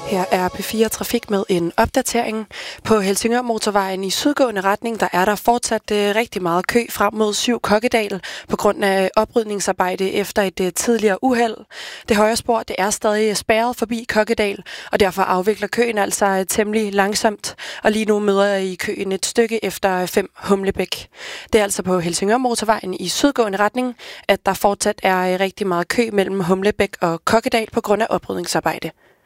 Her er P4 Trafik med en opdatering. På Helsingør Motorvejen i sydgående retning, der er der fortsat rigtig meget kø frem mod 7 Kokkedal på grund af oprydningsarbejde efter et tidligere uheld. Det højre spor det er stadig spærret forbi Kokkedal, og derfor afvikler køen altså temmelig langsomt. Og lige nu møder jeg i køen et stykke efter 5 Humlebæk. Det er altså på Helsingør Motorvejen i sydgående retning, at der fortsat er rigtig meget kø mellem Humlebæk og Kokkedal på grund af oprydningsarbejde.